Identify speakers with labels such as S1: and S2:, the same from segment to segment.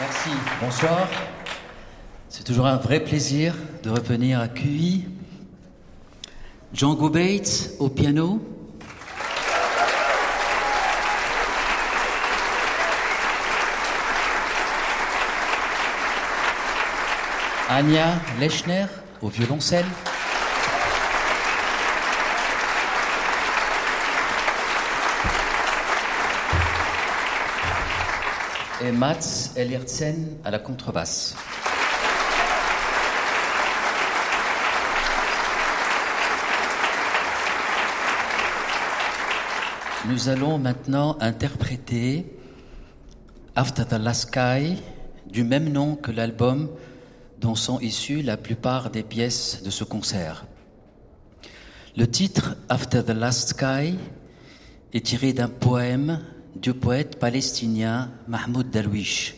S1: Merci, bonsoir. C'est toujours un vrai plaisir de revenir à QI. Django Bates au piano. Anya Lechner au violoncelle. Et Mats Ellertsen à la contrebasse. Nous allons maintenant interpréter After the Last Sky, du même nom que l'album dont sont issues la plupart des pièces de ce concert. Le titre After the Last Sky est tiré d'un poème du poète palestinien Mahmoud Darwish.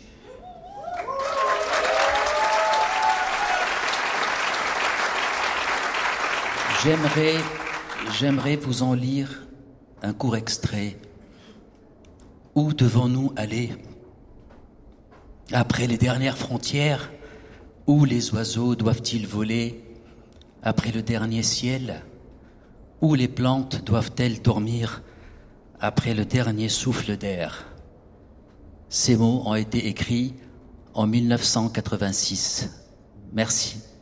S1: J'aimerais vous en lire un court extrait. Où devons-nous aller? Après les dernières frontières, où les oiseaux doivent-ils voler? Après le dernier ciel, où les plantes doivent-elles dormir? Après le dernier souffle d'air. Ces mots ont été écrits en 1986. Merci.